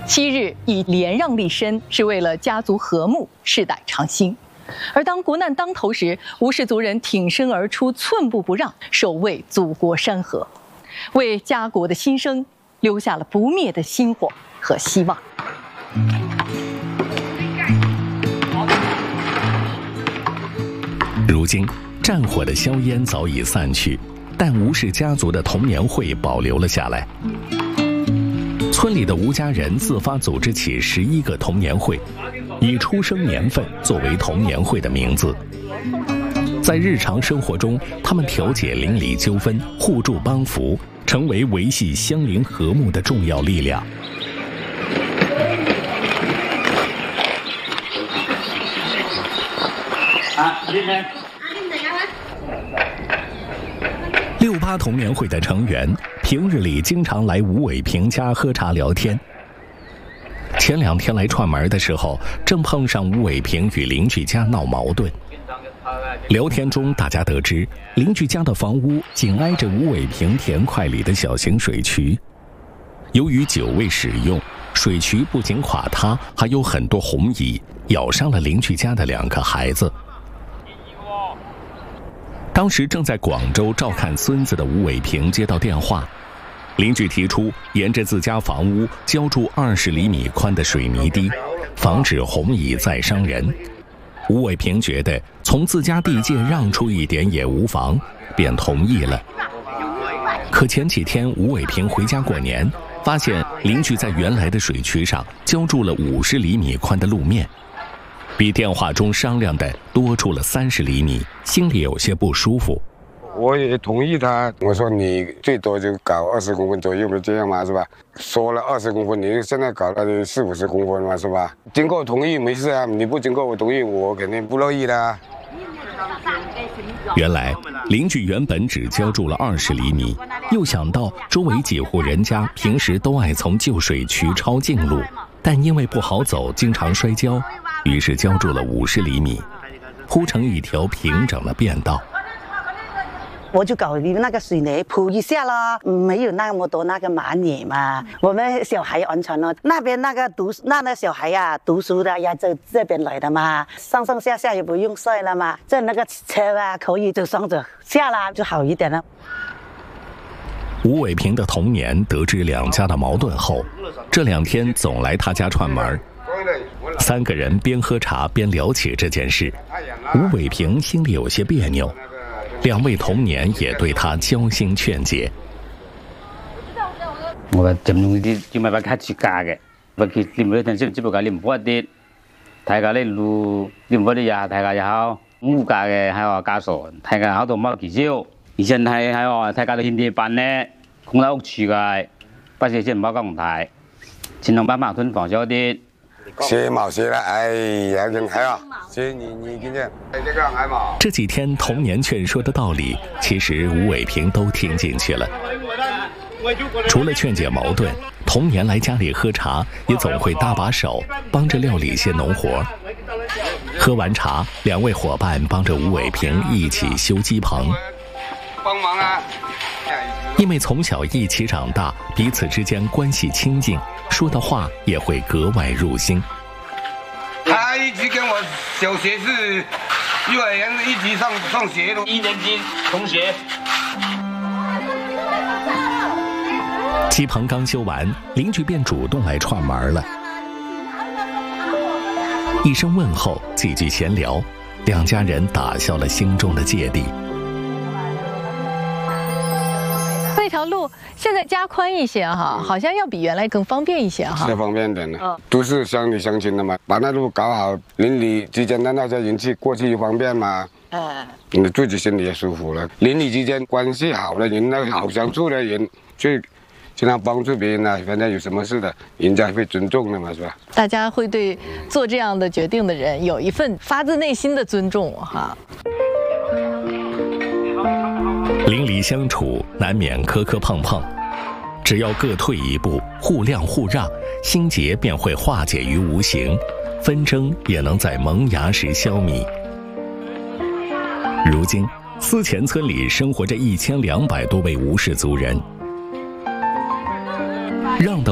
昔日以连让立身，是为了家族和睦、世代长兴。而当国难当头时，吴氏族人挺身而出，寸步不让，守卫祖国山河，为家国的新生留下了不灭的薪火和希望。 如今，战火的硝烟早已散去，但吴氏家族的童年会保留了下来。村里的吴家人自发组织起11个童年会，以出生年份作为童年会的名字。在日常生活中，他们调解邻里纠纷，互助帮扶，成为维系乡邻和睦的重要力量。68童年会的成员平日里经常来吴伟平家喝茶聊天。前2天来串门的时候，正碰上吴伟平与邻居家闹矛盾。聊天中，大家得知邻居家的房屋紧挨着吴伟平田块里的小型水渠，由于久未使用，水渠不仅垮塌，还有很多红蚁，咬伤了邻居家的2个孩子。当时正在广州照看孙子的吴伟平接到电话，邻居提出沿着自家房屋浇筑20厘米宽的水泥堤，防止红蚁再伤人。吴伟平觉得从自家地界让出一点也无妨，便同意了。可前几天吴伟平回家过年，发现邻居在原来的水渠上浇筑了50厘米宽的路面，比电话中商量的多出了30厘米，心里有些不舒服。 我也同意他，我说你最多就搞20公分左右，不这样嘛，是吧？说了20公分，你现在搞到40-50公分嘛，是吧？经过我同意没事啊，你不经过我同意，我肯定不乐意的。 原来邻居原本只浇筑了20厘米，又想到周围几户人家平时都爱从旧水渠抄近路，但因为不好走，经常摔跤，于是浇筑了50厘米，铺成一条平整的便道。 我就搞那个水泥铺一下了，没有那么多那个蚂蚁嘛，我们小孩安全了。那边那个小孩呀，读书的呀，这边来的嘛，上上下下也不用晒了嘛，这那个车啊可以就上着下了，就好一点了。 吴伟平的童年得知2家的矛盾后，这2天总来他家串门。3个人边喝茶边聊起这件事，吴伟平心里有些别扭。2位童年也对他交心劝解。 我話盡用啲專門把卡住價嘅，不佢你唔好聽只不過你唔好啲，睇下你路你唔好啲呀，睇下又好物價嘅喺話加數，睇下好多乜幾少，以前係喺話睇下到天地板咧，空得屋住嘅，不是先唔好講睇，盡量把矛盾放少啲。 學毛學了，哎呀，人還好，學你今天這個還好。 這幾天童年勸說的道理，其實吳偉平都聽進去了。除了勸解矛盾，童年來家裡喝茶，也總會搭把手，幫着料理些農活。喝完茶，2位夥伴幫着吳偉平一起修雞棚。 幫忙啊！ 因為從小一起長大，彼此之間關係親近，說的話也會格外入心。 他一直跟我小學是幼兒園一起上學的 1年級同學。 雞棚剛修完，鄰居便主動來串門了。一聲問候，幾句閒聊，2家人打消了心中的芥蒂。 这条路现在加宽一些哈，好像要比原来更方便一些哈。 是方便点的，都是乡里乡亲的嘛，把那路搞好，邻里之间的那些人去过去又方便嘛。你自己心里也舒服了。邻里之间关系好的人，那好相处的人，去经常帮助别人啊，反正有什么事的，人家会尊重的嘛，是吧？ 大家会对做这样的决定的人有一份发自内心的尊重哈。 邻里相处难免磕磕碰碰，只要各退一步，互谅互让，心结便会化解于无形，纷争也能在萌芽时消弭。如今，思前村里生活着1200多位吴氏族人，让的